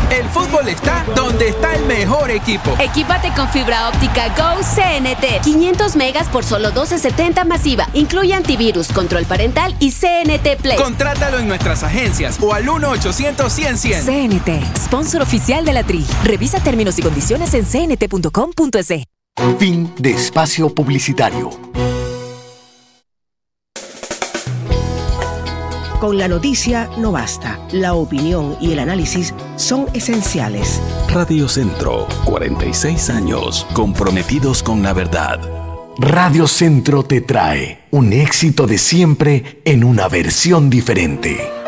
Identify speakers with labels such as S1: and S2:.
S1: El fútbol está donde está el mejor equipo.
S2: Equípate con fibra óptica Go CNT. 500 megas por solo $12.70 masiva. Incluye antivirus, control parental y CNT Play.
S1: Contrátalo en nuestras agencias o al 1-800-100-100.
S3: CNT, sponsor oficial de la Tri. Revisa términos y condiciones en cnt.com.es.
S4: Fin de espacio publicitario.
S5: Con la noticia no basta. La opinión y el análisis son esenciales.
S6: Radio Centro, 46 años comprometidos con la verdad.
S4: Radio Centro te trae un éxito de siempre en una versión diferente.